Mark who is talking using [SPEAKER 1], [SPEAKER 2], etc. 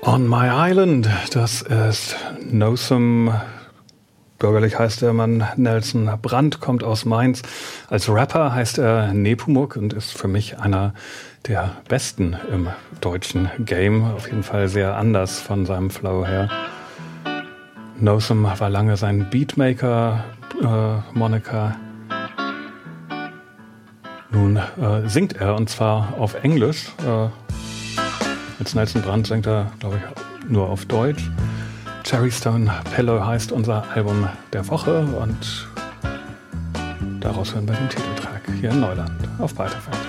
[SPEAKER 1] On My Island, das ist Nosum, bürgerlich heißt der Mann Nelson Brandt, kommt aus Mainz. Als Rapper heißt er Nepomuk und ist für mich einer der besten im deutschen Game. Auf jeden Fall sehr anders von seinem Flow her. Nosum war lange sein Beatmaker, Moniker. Nun singt er, und zwar auf Englisch. Als Nelson Brandt singt er, glaube ich, nur auf Deutsch. Cherry Stone Pillow heißt unser Album der Woche und daraus hören wir den Titeltrack hier in Neuland auf ByteFM.